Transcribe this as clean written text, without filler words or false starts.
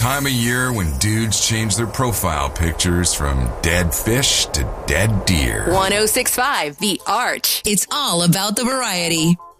time of year when dudes change their profile pictures from dead fish to dead deer. 106.5 The Arch. It's all about the variety.